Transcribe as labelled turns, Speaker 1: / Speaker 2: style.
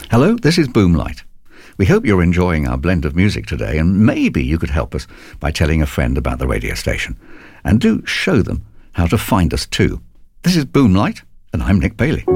Speaker 1: Hello, this is Boomlight. We hope you're enjoying our blend of music today, and maybe you could help us by telling a friend about the radio station. And do show them how to find us too. This is Boomlight, and I'm Nick Bailey.